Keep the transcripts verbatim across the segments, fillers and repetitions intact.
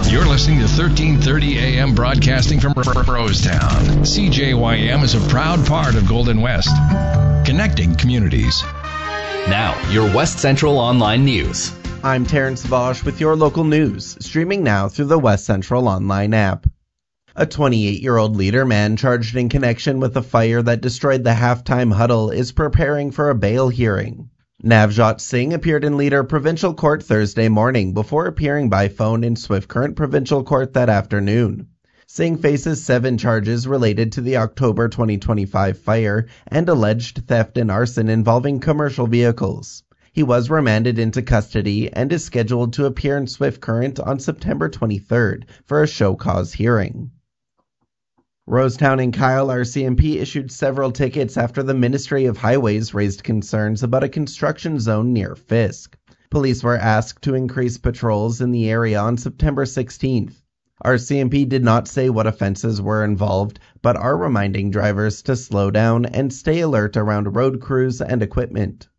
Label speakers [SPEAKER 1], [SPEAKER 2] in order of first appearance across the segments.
[SPEAKER 1] You're listening to thirteen thirty A M broadcasting from Rosetown. C J Y M is a proud part of Golden West, connecting communities.
[SPEAKER 2] Now, your West Central Online News.
[SPEAKER 3] I'm Terrence Vosch with your local news, streaming now through the West Central Online app. A twenty-eight-year-old leader man charged in connection with a fire that destroyed the halftime huddle is preparing for a bail hearing. Navjot Singh appeared in Leader Provincial Court Thursday morning before appearing by phone in Swift Current Provincial Court that afternoon. Singh faces seven charges related to the October twenty twenty-five fire and alleged theft and arson involving commercial vehicles. He was remanded into custody and is scheduled to appear in Swift Current on September twenty-third for a show cause hearing. Rosetown and Kyle R C M P issued several tickets after the Ministry of Highways raised concerns about a construction zone near Fisk. Police were asked to increase patrols in the area on September sixteenth. R C M P did not say what offenses were involved, but are reminding drivers to slow down and stay alert around road crews and equipment.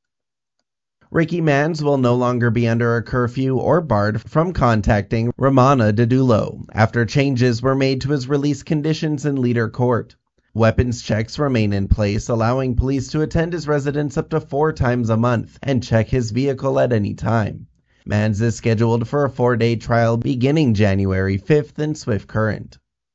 [SPEAKER 3] Ricky Mans will no longer be under a curfew or barred from contacting Ramana Dedulo after changes were made to his release conditions in Leader Court. Weapons checks remain in place, allowing police to attend his residence up to four times a month and check his vehicle at any time. Mans is scheduled for a four-day trial beginning January fifth in Swift Current.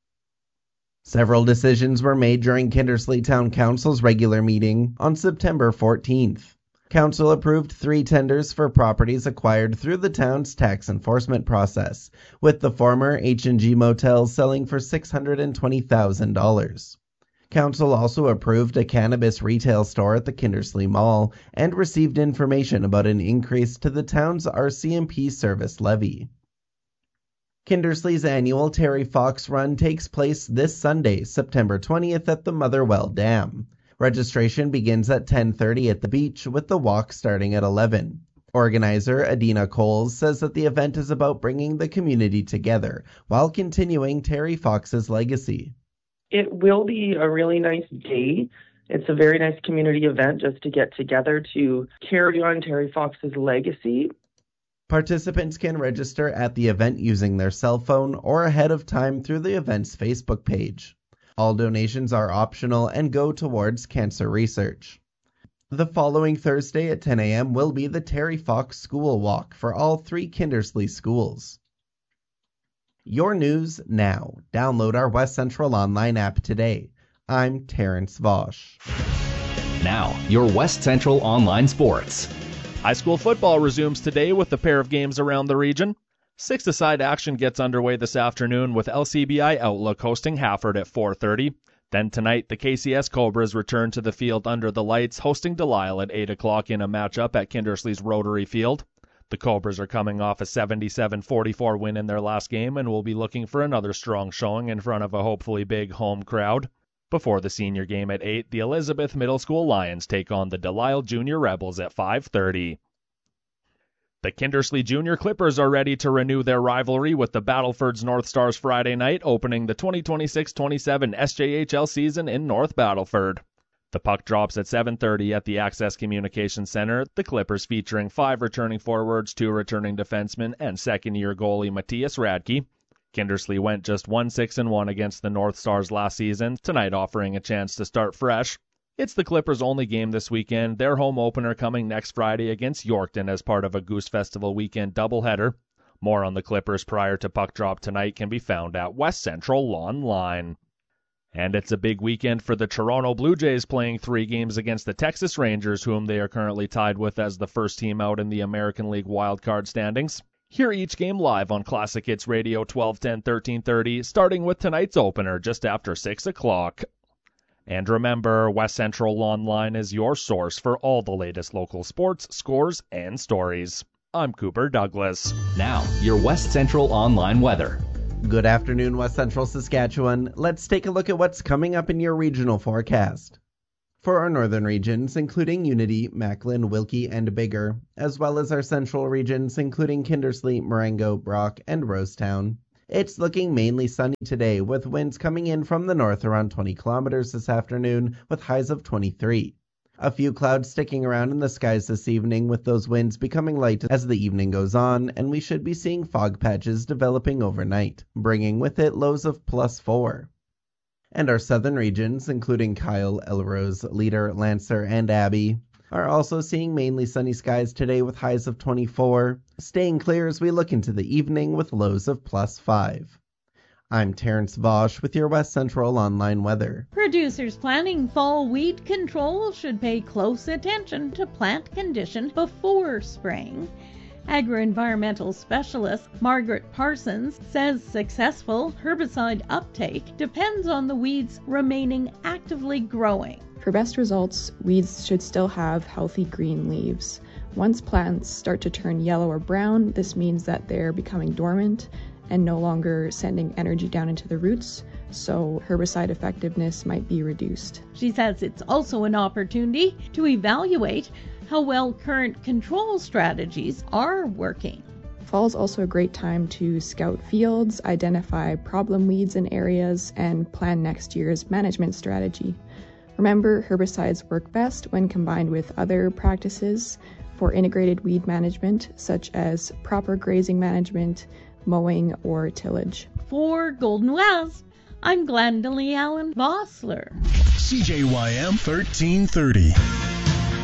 [SPEAKER 3] Several decisions were made during Kindersley Town Council's regular meeting on September fourteenth. Council approved three tenders for properties acquired through the town's tax enforcement process, with the former H and G Motel selling for six hundred twenty thousand dollars. Council also approved a cannabis retail store at the Kindersley Mall and received information about an increase to the town's R C M P service levy. Kindersley's annual Terry Fox Run takes place this Sunday, September twentieth at the Motherwell Dam. Registration begins at ten thirty at the beach, with the walk starting at eleven. Organizer Adina Coles says that the event is about bringing the community together while continuing Terry Fox's legacy.
[SPEAKER 4] It will be a really nice day. It's a very nice community event just to get together to carry on Terry Fox's legacy.
[SPEAKER 3] Participants can register at the event using their cell phone or ahead of time through the event's Facebook page. All donations are optional and go towards cancer research. The following Thursday at ten a.m. will be the Terry Fox School Walk for all three Kindersley schools. Your news now. Download our West Central Online app today. I'm Terrence Vosch.
[SPEAKER 2] Now, your West Central Online Sports.
[SPEAKER 5] High school football resumes today with a pair of games around the region. Six-a-side action gets underway this afternoon with L C B I Outlook hosting Hafford at four thirty. Then tonight, the K C S Cobras return to the field under the lights, hosting Delisle at eight o'clock in a matchup at Kindersley's Rotary Field. The Cobras are coming off a seventy-seven forty-four win in their last game and will be looking for another strong showing in front of a hopefully big home crowd. Before the senior game at eight, the Elizabeth Middle School Lions take on the Delisle Junior Rebels at five thirty. The Kindersley Junior Clippers are ready to renew their rivalry with the Battleford's North Stars Friday night, opening the twenty twenty-six twenty-seven S J H L season in North Battleford. The puck drops at seven thirty at the Access Communications Center, the Clippers featuring five returning forwards, two returning defensemen, and second-year goalie Matthias Radke. Kindersley went just one six and one against the North Stars last season, tonight offering a chance to start fresh. It's the Clippers' only game this weekend, their home opener coming next Friday against Yorkton as part of a Goose Festival weekend doubleheader. More on the Clippers prior to puck drop tonight can be found at West Central Online. And it's a big weekend for the Toronto Blue Jays, playing three games against the Texas Rangers, whom they are currently tied with as the first team out in the American League wildcard standings. Hear each game live on Classic Hits Radio twelve ten, thirteen thirty, starting with tonight's opener just after six o'clock. And remember, West Central Online is your source for all the latest local sports, scores, and stories. I'm Cooper Douglas.
[SPEAKER 2] Now, your West Central Online weather.
[SPEAKER 3] Good afternoon, West Central Saskatchewan. Let's take a look at what's coming up in your regional forecast. For our northern regions, including Unity, Macklin, Wilkie, and Biggar, as well as our central regions, including Kindersley, Marengo, Brock, and Rosetown, it's looking mainly sunny today, with winds coming in from the north around twenty kilometers this afternoon, with highs of twenty-three. A few clouds sticking around in the skies this evening, with those winds becoming light as the evening goes on, and we should be seeing fog patches developing overnight, bringing with it lows of plus four. And our southern regions, including Kyle, Elrose, Leader, Lancer, and Abbey, are also seeing mainly sunny skies today with highs of twenty-four, staying clear as we look into the evening with lows of plus five. I'm Terrence Vosch with your West Central Online weather.
[SPEAKER 6] Producers planning fall weed control should pay close attention to plant condition before spraying. Agro-environmental specialist Margaret Parsons says successful herbicide uptake depends on the weeds remaining actively growing.
[SPEAKER 7] For best results, weeds should still have healthy green leaves. Once plants start to turn yellow or brown, this means that they're becoming dormant and no longer sending energy down into the roots, so herbicide effectiveness might be reduced.
[SPEAKER 6] She says it's also an opportunity to evaluate how well current control strategies are working.
[SPEAKER 7] Fall is also a great time to scout fields, identify problem weeds in areas, and plan next year's management strategy. Remember, herbicides work best when combined with other practices for integrated weed management, such as proper grazing management, mowing, or tillage.
[SPEAKER 6] For Golden West, I'm Glendalee Allen Vossler.
[SPEAKER 8] C J Y M thirteen thirty.